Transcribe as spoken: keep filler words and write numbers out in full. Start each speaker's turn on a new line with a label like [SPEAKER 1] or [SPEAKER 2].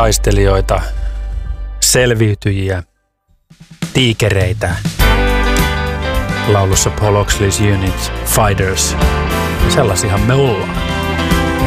[SPEAKER 1] taistelijoita, selviytyjiä, tiikereitä. Laulussa Paul Oakley's Unit, Fighters. Sellaisihan me ollaan.